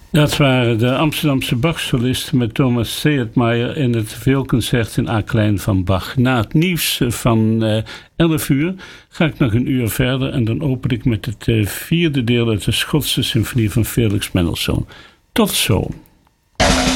Dat waren de Amsterdamse Bach-solisten met Thomas Seetmaier in het Vioolconcert in A klein van Bach. Na het nieuws van 11 uur ga ik nog een uur verder en dan open ik met het vierde deel uit de Schotse symfonie van Felix Mendelssohn. Tot zo.